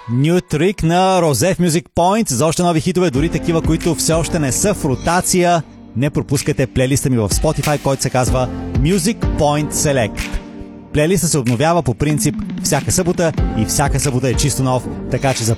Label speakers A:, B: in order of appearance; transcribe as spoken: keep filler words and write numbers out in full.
A: New Trick на Розе в Music Point за още нови хитове, дори такива, които все още не са в ротация. Не пропускайте плейлиста ми в Spotify, който се казва Music Point Select. Плейлиста се обновява по принцип всяка събота и всяка събота е чисто нов, така че за